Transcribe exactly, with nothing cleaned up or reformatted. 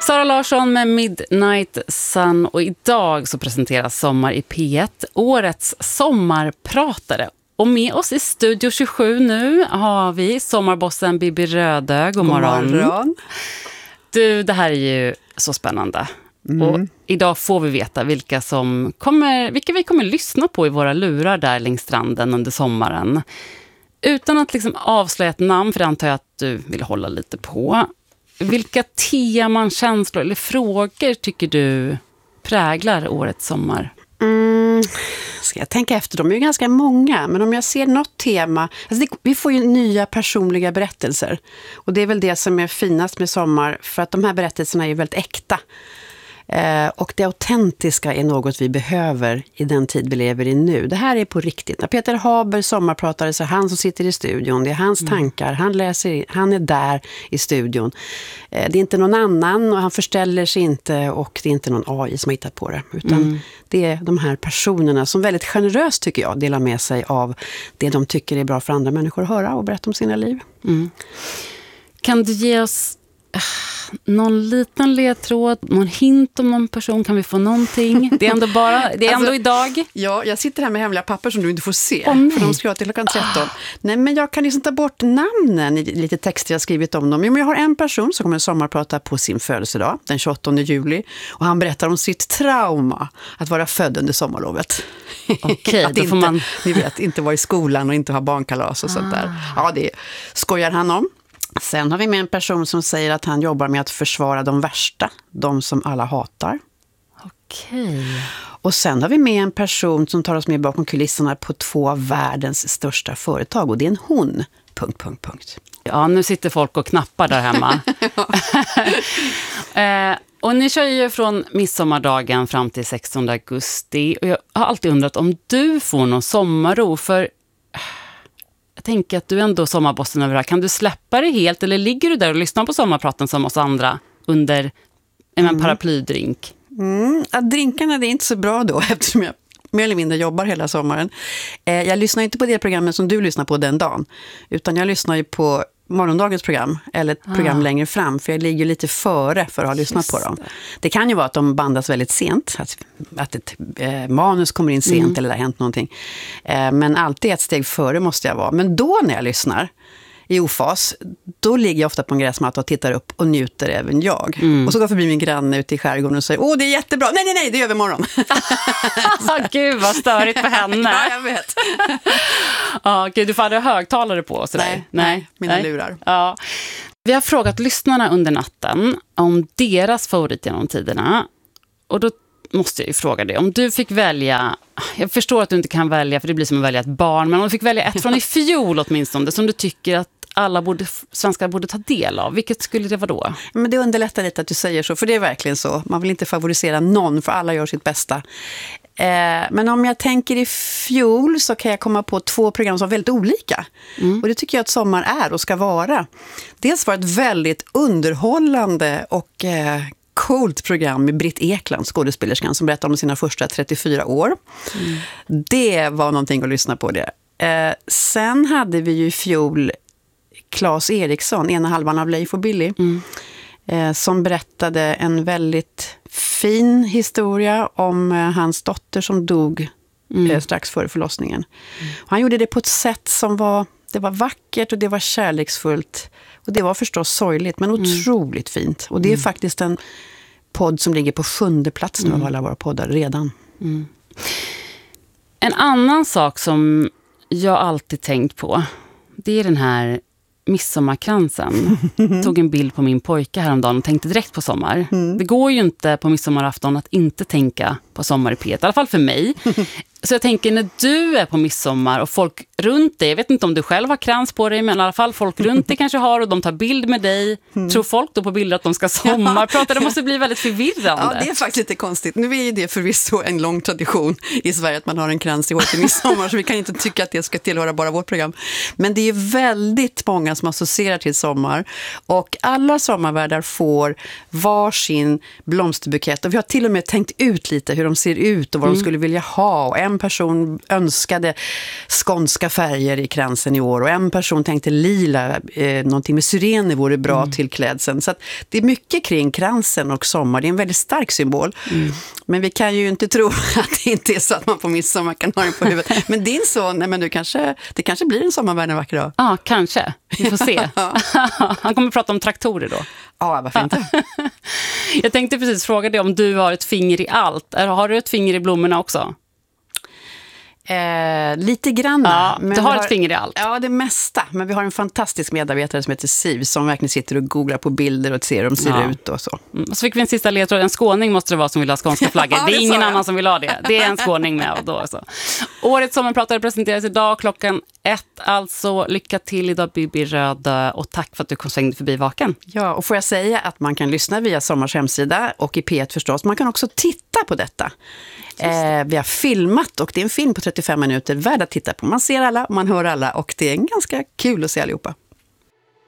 Sara Larsson med Midnight Sun, och idag så presenteras Sommar i P ett, årets sommarpratare. Och med oss i Studio tjugosju nu har vi sommarbossen Bibi Rödö. God morgon. God morgon. Du, det här är ju så spännande. Mm. Och idag får vi veta vilka som kommer, vilka vi kommer lyssna på i våra lurar där längs stranden under sommaren. Utan att liksom avslöja ett namn, för det antar jag att du vill hålla lite på. Vilka teman, känslor eller frågor tycker du präglar årets sommar? Mm, ska jag tänka efter, de är ju ganska många, men om jag ser något tema, alltså det, vi får ju nya personliga berättelser, och det är väl det som är finast med sommar, för att de här berättelserna är ju väldigt äkta. Eh, och det autentiska är något vi behöver i den tid vi lever i nu. Det här är på riktigt. När Peter Haber sommarpratare, så är han som sitter i studion. Det är hans mm. tankar. Han läser, han är där i studion. Eh, det är inte någon annan, och han förställer sig inte, och det är inte någon A I som har hittat på det. Utan mm. det är de här personerna som väldigt generöst, tycker jag, delar med sig av det de tycker är bra för andra människor att höra och berätta om sina liv. Mm. Kan du ge oss någon liten ledtråd, någon hint om någon person? Kan vi få någonting? Det är ändå bara, det är ändå alltså, idag. Ja, jag sitter här med hemliga papper som du inte får se. Oh, för de ska jag till klockan tretton. Ah. Nej, men jag kan liksom ta bort namnen i lite texter jag skrivit om dem. Men jag har en person som kommer att sommarprata på sin födelsedag, den tjugoåttonde juli. Och han berättar om sitt trauma att vara född under sommarlovet. Okej, okay, då inte, får man... Ni vet, inte vara i skolan och inte ha barnkalas och ah. sånt där. Ja, det skojar han om. Sen har vi med en person som säger att han jobbar med att försvara de värsta, de som alla hatar. Okej. Och sen har vi med en person som tar oss med bakom kulisserna på två av världens största företag, och det är en hon. Punkt, punkt, punkt. Ja, nu sitter folk och knappar där hemma. eh, och ni kör ju från midsommardagen fram till sextonde augusti, och jag har alltid undrat om du får någon sommarro, för... Jag tänker att du ändå är sommarbossen över det här. Kan du släppa det helt, eller ligger du där och lyssnar på sommarpraten som oss andra under en mm. paraplydrink? Mm. Ja, drinkarna, det är inte så bra då, eftersom jag mer eller mindre jobbar hela sommaren. Eh, jag lyssnar inte på det programmet som du lyssnar på den dagen, utan jag lyssnar ju på morgondagens program, eller ett program ah. längre fram, för jag ligger lite före för att ha lyssnat Just på dem. Det. det kan ju vara att de bandas väldigt sent, att, att ett eh, manus kommer in sent mm. eller det har hänt någonting. Eh, men alltid ett steg före måste jag vara. Men då när jag lyssnar i ofas, då ligger jag ofta på en gräsmatta och tittar upp och njuter även jag. Mm. Och så går förbi min granne ute i skärgården och säger, åh, det är jättebra. Nej, nej, nej, det gör vi imorgon. Gud, vad störigt för henne. Ja, jag vet. Ja, gud, du får aldrig högtalare på sådär. Nej, nej, mina nej. lurar. Ja. Vi har frågat lyssnarna under natten om deras favorit genom tiderna. Och då måste jag ju fråga dig, om du fick välja, jag förstår att du inte kan välja, för det blir som att välja ett barn, men om du fick välja ett från i fjol åtminstone, som du tycker att alla borde, svenskar borde ta del av, vilket skulle det vara då? Men det underlättar lite att du säger så, för det är verkligen så. Man vill inte favorisera någon, för alla gör sitt bästa. Eh, men om jag tänker i fjol, så kan jag komma på två program som är väldigt olika. Mm. Och det tycker jag att sommar är och ska vara. Dels var ett väldigt underhållande och eh, coolt program med Britt Ekland, skådespelerskan, som berättar om sina första trettiofyra år. Mm. Det var någonting att lyssna på det. Eh, sen hade vi ju i fjol Claes Eriksson, ena halvan av Leif och Billy, mm. eh, som berättade en väldigt fin historia om eh, hans dotter som dog mm. eh, strax före förlossningen. Mm. Och han gjorde det på ett sätt som var, det var vackert och det var kärleksfullt. Och det var förstås sorgligt, men otroligt mm. fint. Och det är mm. faktiskt en podd som ligger på sjunde plats nu mm. av alla våra poddar redan. Mm. En annan sak som jag alltid tänkt på, det är den här midsommarkransen. Tog en bild på min pojke häromdagen och tänkte direkt på sommar. Mm. Det går ju inte på midsommarafton att inte tänka på sommar i P ett, i alla fall för mig. Så jag tänker, när du är på midsommar och folk runt dig, jag vet inte om du själv har krans på dig, men i alla fall folk runt dig kanske har, och de tar bild med dig. Mm. Tror folk då på bilder att de ska sommarprata? Det måste bli väldigt förvirrande. Ja, det är faktiskt lite konstigt. Nu är ju det förvisso en lång tradition i Sverige att man har en krans i håret i midsommar, så vi kan inte tycka att det ska tillhöra bara vårt program. Men det är väldigt många som associerar till sommar, och alla sommarvärdar får varsin blomsterbukett, och vi har till och med tänkt ut lite hur de ser ut och vad mm. de skulle vilja ha, och en en person önskade skånska färger i kransen i år och en person tänkte lila, eh, någonting med syrener vore bra mm. till klädseln. Så att det är mycket kring kransen och sommar. Det är en väldigt stark symbol. Mm. Men vi kan ju inte tro att det inte är så att man på midsommar kan ha den på huvudet. Men din son, nej, men du kanske, det kanske blir en sommarvärld en vacker dag. Ja, kanske. Vi får se. Han kommer att prata om traktorer då. Ja, varför inte? Jag tänkte precis fråga dig om du har ett finger i allt. Har du ett finger i blommorna också? Eh, lite grann. Ja, men du har, har ett finger i allt. Ja, det mesta. Men vi har en fantastisk medarbetare som heter Siv som verkligen sitter och googlar på bilder och ser hur de ser ja. ut och så. Mm. Och så fick vi en sista ledtråd. En skåning måste det vara som vill ha skånska flaggor. Ja, det, det är ingen annan som vill ha det. Det är en skåning med. Och då, så. Årets sommarpratare presenteras idag klockan ett. Alltså, lycka till idag Bibi Röda och tack för att du kom svängde förbi Vaken. Ja, och får jag säga att man kan lyssna via Sommars hemsida och i P ett förstås. Man kan också titta på detta. Eh, vi har filmat och det är en film på trettiofem minuter värd att titta på. Man ser alla, man hör alla och det är ganska kul att se allihopa.